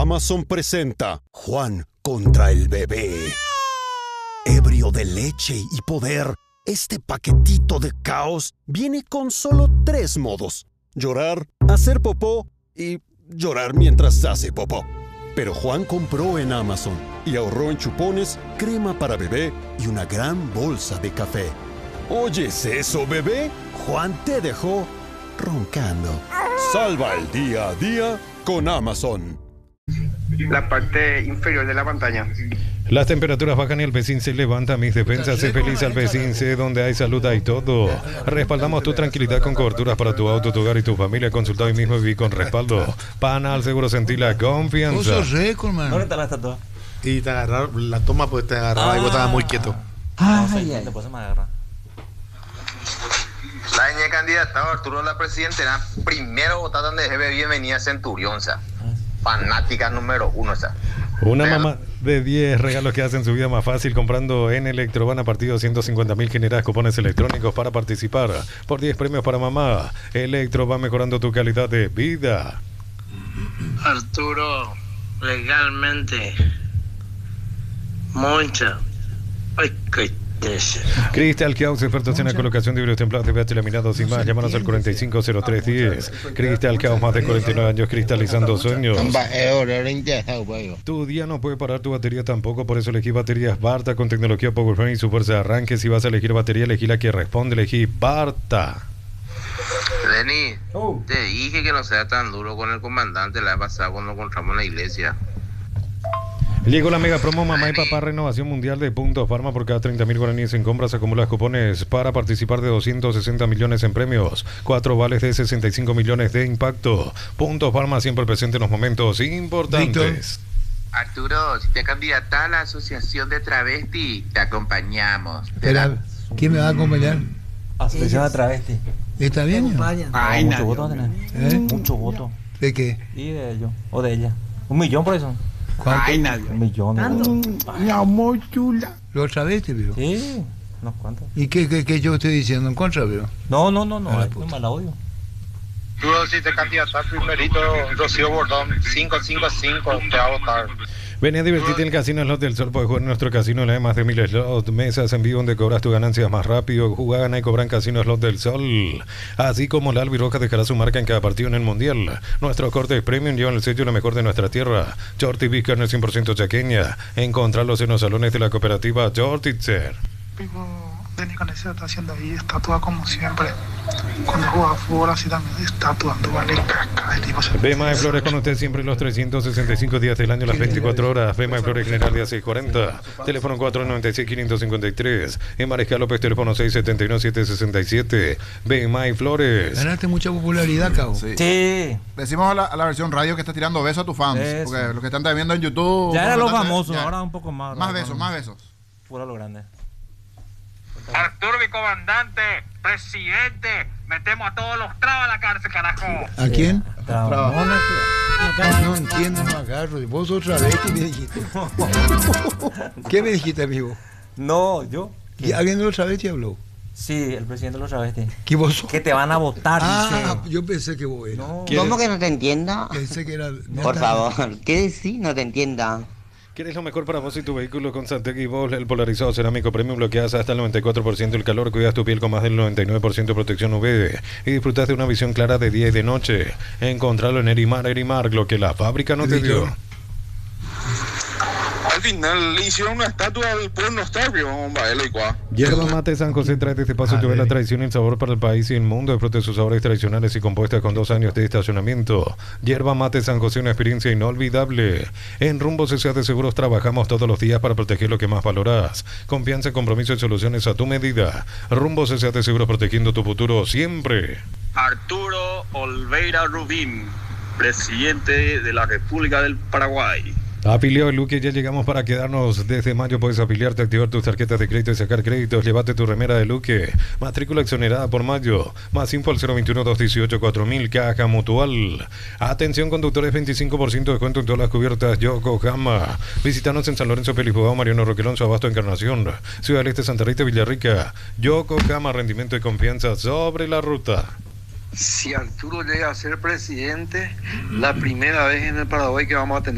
Amazon presenta Juan contra el bebé. Ebrio de leche y poder, este paquetito de caos viene con solo 3 modos: llorar, hacer popó y llorar mientras hace popó. Pero Juan compró en Amazon y ahorró en chupones, crema para bebé y una gran bolsa de café. ¿Oyes eso, bebé? Juan te dejó roncando. Salva el día a día con Amazon. La parte inferior de la pantalla. Las temperaturas bajan y el vecino se levanta. Mis defensas, sé feliz al vecino, sé donde hay salud hay todo. Respaldamos tu tranquilidad con coberturas para tu auto, tu hogar y tu familia. Consulta hoy mismo y viví con respaldo. Panal Seguro, sentí la confianza. Vos sos récord, man. ¿Dónde está la estatua? Y te agarraron la toma porque te agarraba y vos estabas muy quieto. Después se me agarra. La ñe candidata Arturo a la presidenta, primero votar donde debe bienvenida Centurionza. Fanática número 1 esa. Una mamá de 10 regalos que hacen su vida más fácil comprando en Electro. Van a partir de 250.000 generas cupones electrónicos para participar por 10 premios para mamá. Electro va mejorando tu calidad de vida. Arturo, legalmente, Moncha. Ay, qué Crystal Caos, expertos en la colocación de vidrios templados de pH laminados y más. Llámanos al 450310. Crystal Caos, más de 49 años cristalizando sueños. Tu día no puede parar, tu batería tampoco. Por eso elegí baterías Barta con tecnología PowerFrame y su fuerza de arranque. Si vas a elegir batería, elegí la que responde. Elegí Barta. Denis, te dije que no sea tan duro con el comandante la vez pasada cuando encontramos en la iglesia. Llegó la mega promo Mamá y Papá Renovación Mundial de Puntos Farma. Por cada 30.000 guaraníes en compras acumulas cupones para participar de 260 millones en premios, 4 vales de 65 millones de impacto. Puntos Farma, siempre presente en los momentos importantes. Arturo, si te candidatas a la asociación de travesti, te acompañamos. Espera, ¿quién me va a acompañar? Asociación de travesti. ¿Está bien? Ay, mucho voto va a tener. Mucho voto. ¿De qué? Y de ellos. O de ella. 1 millón por eso. ¿Cuánto? 1 millón. Mi amor chula. ¿Lo travesti, viejo? Sí. No, ¿cuánto? ¿Y qué yo estoy diciendo en contra, viejo? No. la No puta. me la odio. Arturo, si te candidatas primerito, Rocío Bordón, 555, te va a votar. Ven a divertirte en el Casino Slot del Sol. Puedes jugar en nuestro casino. Le hay más de 1000 slots, mesas en vivo donde cobras tus ganancias más rápido. Juega, gana y cobra en Casino Slot del Sol. Así como la Albirroja dejará su marca en cada partido en el Mundial. Nuestros cortes premium llevan el sello lo mejor de nuestra tierra. Shorty Beef, carne 100% chaqueña. Encontrarlos en los salones de la cooperativa Shortitzer. Denis Canesa está haciendo ahí estatua como siempre. Cuando juega fútbol así también estatua, vale caca de tipo. Bema de Flores con usted siempre los 365 días del año, las 24 horas. Bema de Flores General de 640. Teléfono 496-553. En Mariscal López, teléfono 671-767. Bema y Flores. Ganaste mucha popularidad, Cabo. Sí. Decimos a la versión radio que está tirando besos a tus fans. Eso. Porque los que están viendo en YouTube. Ya eran los bastante, famosos, ya. ahora un poco más. Más besos, más besos. Puro lo grande. Arturo, mi comandante, presidente, metemos a todos los trabas a la cárcel, carajo. ¿A quién? Trabajones. No entiendo, no agarro. Vos otra vez, ¿qué me dijiste? ¿Qué me dijiste, amigo? No, yo. ¿Y alguien de otra vez te habló? Sí, el presidente de los travestis. ¿Qué vos sos? Que te van a votar, Ah, dice. yo pensé que vos eras. No. ¿Cómo que no te entienda? Pensé que era... Por favor, ¿qué decís? No te entienda. ¿Quieres lo mejor para vos y tu vehículo con Santec y Vol? El polarizado cerámico premium bloqueas hasta el 94% del calor, cuidas tu piel con más del 99% de protección UV y disfrutas de una visión clara de día y de noche. Encontralo en Erimar, lo que la fábrica no te dio. Al final le hicieron una estatua del pueblo nostálgico, Yerba Mate San José trae desde Paso Tuve la tradición y el sabor para el país y el mundo. Disfrute sus sabores tradicionales y compuestas con 2 años de estacionamiento. Yerba Mate San José, una experiencia inolvidable. En Rumbo C.C.A. de Seguros trabajamos todos los días para proteger lo que más valoras. Confianza, compromiso y soluciones a tu medida. Rumbo C.C.A. de Seguros, protegiendo tu futuro siempre. Arturo Olveira Rubín, presidente de la República del Paraguay. Afiliado el Luque, ya llegamos para quedarnos. Desde mayo puedes afiliarte, activar tus tarjetas de crédito y sacar créditos. Llévate tu remera de Luque. Matrícula exonerada por mayo. Más info al 021-218-4000. Caja Mutual. Atención conductores, 25% de descuento en todas las cubiertas Yokohama. Visítanos en San Lorenzo, Pelifugado, Mariano Roquelonzo, Abasto, Encarnación, Ciudad del Este, Santa Rita, Villarrica. Yokohama, rendimiento y confianza sobre la ruta. Si Arturo llega a ser presidente, la primera vez en el Paraguay que vamos a tener